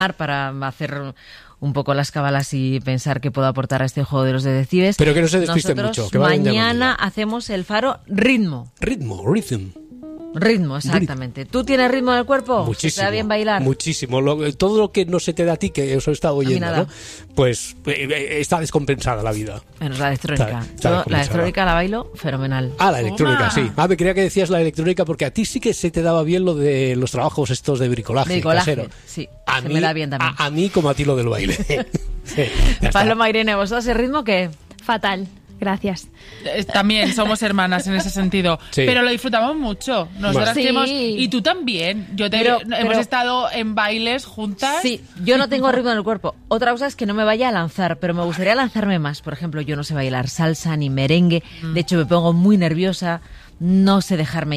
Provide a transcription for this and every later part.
para hacer un poco las cábalas y pensar qué puedo aportar a este juego de los detectives. Pero que no se despisten mucho. Que mañana hacemos el faro ritmo. Ritmo, exactamente. ¿Tú tienes ritmo en el cuerpo? Muchísimo. ¿Te da bien bailar? Muchísimo. Todo lo que no se te da a ti, que os he estado oyendo, ¿no? Pues está descompensada la vida. Menos la electrónica. Yo la electrónica la bailo fenomenal. La electrónica, sí. Me creía que decías la electrónica porque a ti sí que se te daba bien lo de los trabajos estos de bricolaje casero. Sí, me da bien también. A mí como a ti lo del baile. Sí, Paloma, Irene, ¿vosotros el ritmo qué? Fatal. Gracias. También somos hermanas en ese sentido. Sí. Pero lo disfrutamos mucho. Nosotras sí. Y tú también. Hemos estado en bailes juntas. Sí, yo no tengo ritmo en el cuerpo. Otra cosa es que no me vaya a lanzar, pero me gustaría lanzarme más. Por ejemplo, yo no sé bailar salsa ni merengue. De hecho, me pongo muy nerviosa. No sé dejarme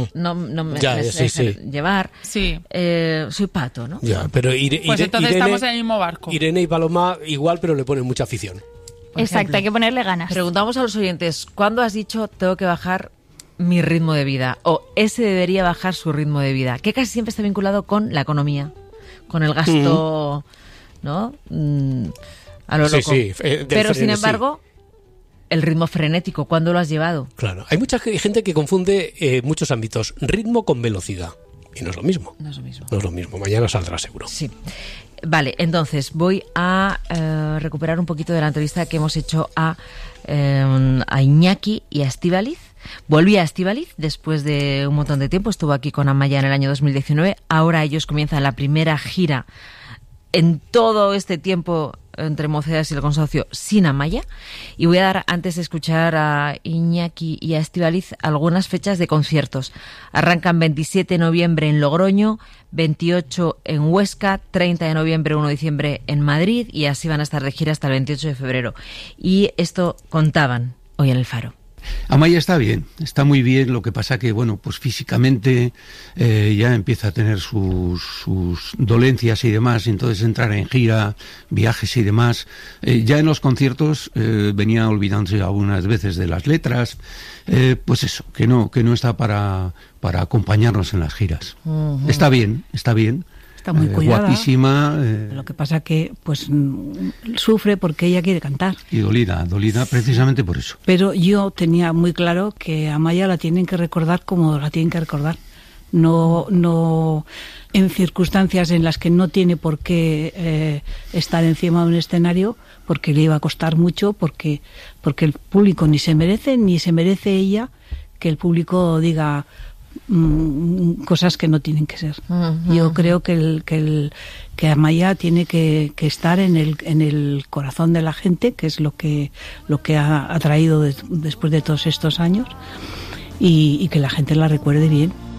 llevar. Sí. Soy pato, ¿no? Ya, pero pues entonces estamos en el mismo barco. Irene y Paloma igual, pero le ponen mucha afición. Exacto, hay que ponerle ganas. Preguntamos a los oyentes, ¿cuándo has dicho tengo que bajar mi ritmo de vida? O ese debería bajar su ritmo de vida, que casi siempre está vinculado con la economía, con el gasto, ¿no? A lo loco. Sí, pero sin embargo, el ritmo frenético, ¿cuándo lo has llevado? Claro, hay mucha gente que confunde muchos ámbitos, ritmo con velocidad. Y no es lo mismo. No es lo mismo. Mañana saldrá seguro. Sí. Vale, entonces voy a recuperar un poquito de la entrevista que hemos hecho a Iñaki y a Estíbaliz. Volví a Estíbaliz después de un montón de tiempo. Estuvo aquí con Amaya en el año 2019. Ahora ellos comienzan la primera gira en todo este tiempo entre Mocedades y el consorcio sin Amaya. Y voy a dar, antes de escuchar a Iñaki y a Estíbaliz, algunas fechas de conciertos. Arrancan 27 de noviembre en Logroño, 28 en Huesca, 30 de noviembre, 1 de diciembre en Madrid, y así van a estar de gira hasta el 28 de febrero. Y esto contaban hoy en El Faro. Amaya está bien, está muy bien, lo que pasa que, bueno, pues físicamente ya empieza a tener sus dolencias y demás, y entonces entrar en gira, viajes y demás. Ya en los conciertos venía olvidándose algunas veces de las letras, pues eso, que no está para acompañarnos en las giras. Uh-huh. Está bien. Está muy cuidada, guapísima. Lo que pasa que pues sufre porque ella quiere cantar. Y dolida precisamente por eso. Pero yo tenía muy claro que a Amaya la tienen que recordar como la tienen que recordar. No en circunstancias en las que no tiene por qué estar encima de un escenario, porque le iba a costar mucho, porque el público ni se merece ella que el público diga cosas que no tienen que ser. Uh-huh. Yo creo que Amaya tiene que estar en el corazón de la gente, que es lo que ha traído después de todos estos años, y que la gente la recuerde bien.